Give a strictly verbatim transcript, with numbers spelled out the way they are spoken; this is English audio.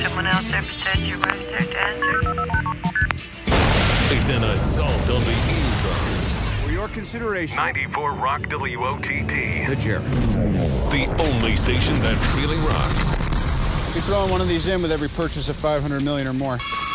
someone else there besides your wife there to answer? It's an assault on the eardrums. For your consideration, ninety-four Rock W O T T. the Jerry. The only station that really rocks. Be throwing one of these in with every purchase of five hundred million or more.